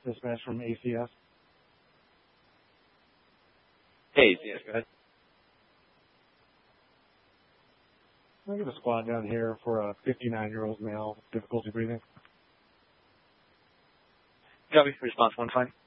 dispatch from ACS. Hey, yes, go ahead. I get a squad down here for a 59-year-old male with difficulty breathing. Copy. Response 1 fine.